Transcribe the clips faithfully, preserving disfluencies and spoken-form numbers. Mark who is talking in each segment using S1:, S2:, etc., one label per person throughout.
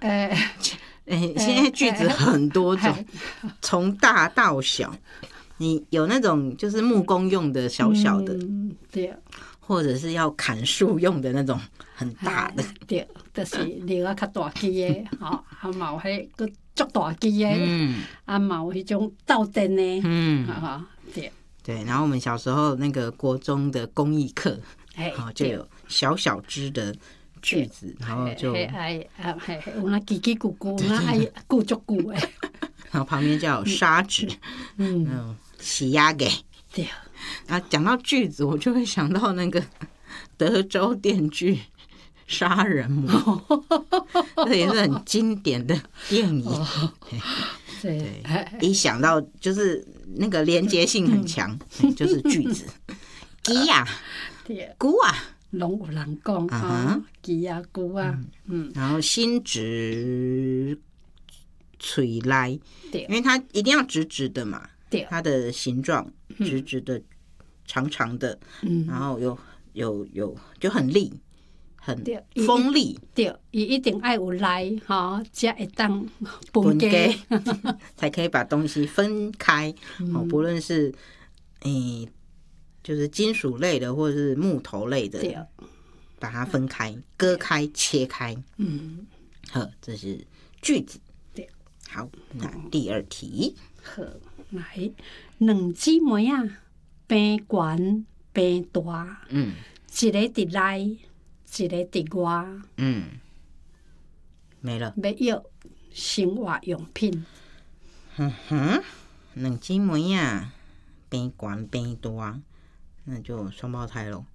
S1: 哎
S2: 哎，现在句子很多种，从大到小。你有那种就是木工用的小小的，
S1: 嗯、对，
S2: 或者是要砍树用的那种很大的，
S1: 对，就是另外较大支的，吼、哦，啊嘛有迄个足大支的，嗯，啊嘛有迄种倒电的，嗯，哈、哦，对，
S2: 对。然后我们小时候那个国中的工艺课，好、哦、就有小小支的锯子，然后就
S1: 哎啊嘿，有那叽叽咕咕，那爱咕足咕的。
S2: 然后旁边就有砂纸，嗯，嗯洗压给。
S1: 对。
S2: 然后讲到锯子，我就会想到那个德州电锯杀人魔，这也是很经典的电影。哦、对，一想到就是那个连接性很强，嗯、就是锯子。鸡啊，菇啊，
S1: 拢有人讲啊，鸡啊菇啊，嗯，
S2: 然后心直。垂来，因为它一定要直直的嘛，它的形状直直的、嗯、长长的，嗯、然后有有有就很利，很锋利。
S1: 对，伊一定爱有来哈，才会当分解，
S2: 才可以把东西分开。嗯、哦，不论是诶、欸，就是金属类的或者是木头类的，把它分开、割开、切开。嗯，好，这是锯子。好，那第二题。
S1: 好，来，两姊妹啊，边悬边大，嗯，一个伫内，一个伫外，
S2: 嗯，没了。
S1: 要要生活用品。
S2: 哼哼，两姊妹啊，边悬边大，那就双胞胎咯。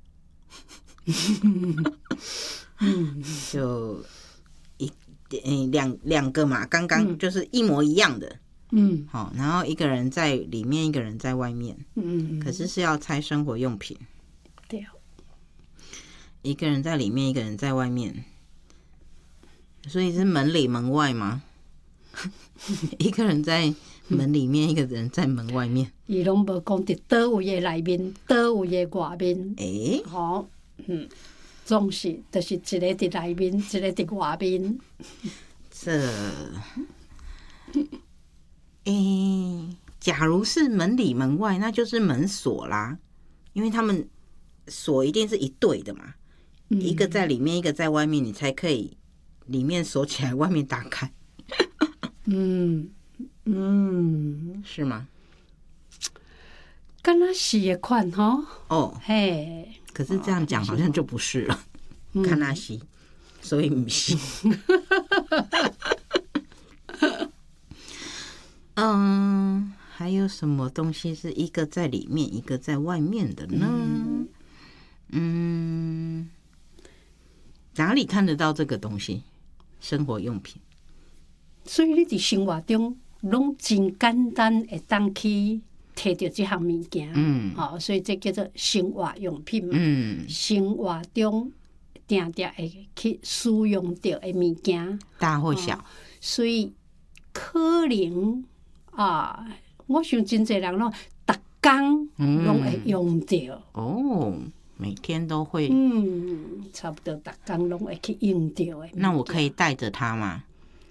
S2: 嗯，就。嗯，两两个嘛，刚刚就是一模一样的，嗯，好，然后一个人在里面，一个人在外面，嗯，可是是要拆生活用品，
S1: 对，
S2: 一个人在里面，一个人在外面，所以是门里门外吗？一个人在门里面，一个人在门外面，
S1: 伊拢无讲伫倒位的内面，倒位的外面，
S2: 诶，
S1: 好，嗯。总是就是一个伫内面，一个伫外面。
S2: 这，诶、欸，假如是门里门外，那就是门锁啦，因为他们锁一定是一对的嘛，嗯、一个在里面，一个在外面，你才可以里面锁起来，外面打开。嗯嗯，是吗？
S1: 敢若是的款吼。
S2: 哦，嘿。可是这样讲好像就不是了，看那西，所以不是。嗯，还有什么东西是一个在里面，一个在外面的呢？嗯，嗯哪里看得到这个东西？生活用品。
S1: 所以你在生活中拢真简单，会当去。摕到这项物件，嗯，好、哦，所以这叫做生活用品嘛。嗯，生活中定定会去使用到的物件，
S2: 大或小、哦，
S1: 所以可能啊，我想真侪人咯，逐工拢会用到、嗯。
S2: 哦，每天都会，
S1: 嗯，差不多逐工拢会去用到的。
S2: 那我可以带着它吗？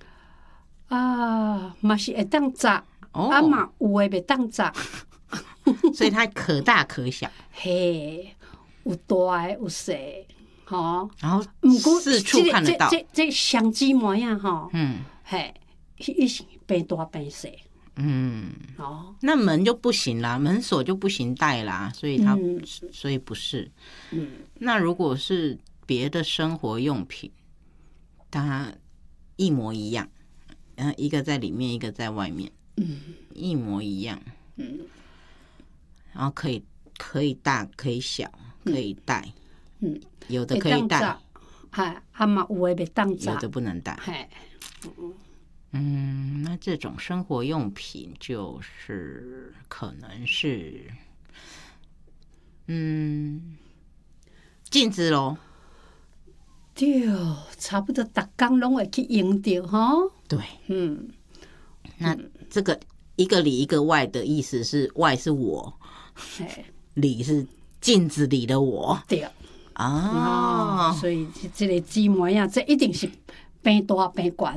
S1: 啊，嘛是会当摘。哦、啊嘛，有诶袂当摘，
S2: 所以它可大可小。
S1: 嘿，有大诶，有细，吼。
S2: 然后四处看得到。
S1: 这这这双姊妹啊，吼，嗯，嘿，伊是变大变细。
S2: 嗯，哦，那门就不行啦，门锁就不行带啦，所以它、嗯、所以不是。嗯，那如果是别的生活用品，它一模一样，然后一个在里面，一个在外面。嗯，一模一样。嗯，然后可以可以大可以小，可以带。嗯，有的可以带。
S1: 哎，啊嘛有的袂当摘，
S2: 有的不能带。嗯嗯，那这种生活用品就是可能是，嗯，镜子咯。
S1: 对，差不多逐工拢会去用到吼。
S2: 对，嗯，那。这个一个里一个外的意思是外是我，里是镜子里的我。
S1: 对啊、哦，所以这个姊妹啊，这一定是边大边悬。